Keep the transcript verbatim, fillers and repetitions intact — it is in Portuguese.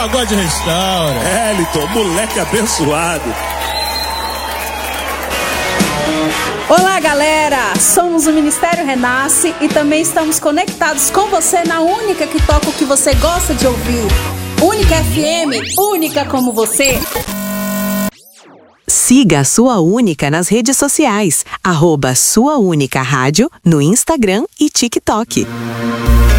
Pagode Restaura. Hélito, moleque abençoado. Olá, galera! Somos o Ministério Renasce e também estamos conectados com você na única que toca o que você gosta de ouvir. Única F M, única como você. Siga a Sua Única nas redes sociais, arroba Sua Única Rádio, no Instagram e TikTok.